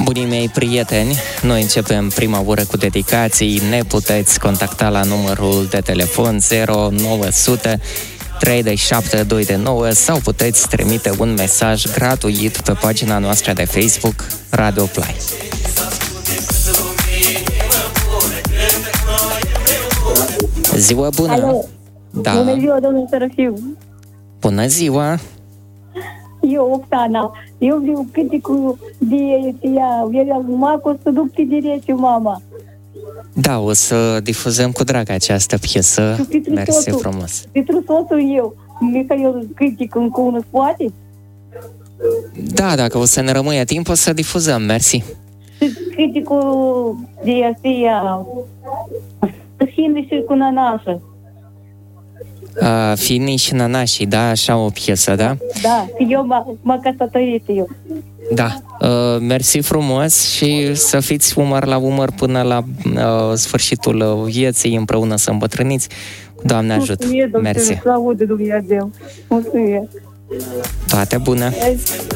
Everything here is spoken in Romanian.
Bunii mei prieteni, noi începem prima oră cu dedicații. Ne puteți contacta la numărul de telefon 0900 37229 sau puteți trimite un mesaj gratuit pe pagina noastră de Facebook Radio Play. Ziua bună! Alo. Da. Bună ziua, domnul Serafiu! Bună ziua! Eu, Oksana, eu vreau cântecul de ea, Marco, să duc tinerețe, mama. Da, o să difuzăm cu drag această piesă. Mersi frumos. Pentru soțul eu, Mihail, cântec încă unul poate? Da, dacă o să ne rămâie timp, o să difuzăm. Mersi. Cântecul de ea, Fini și cu nanașă. Fini și nanașii, da? Așa o piesă, da? Da, eu m-am căsătorit eu. Da, mersi frumos și să fiți umăr la umăr până la sfârșitul vieții, împreună să îmbătrâniți. Doamne ajută! Mersi! Mulțumesc, Dumnezeu! Mulțumesc! Toate bune!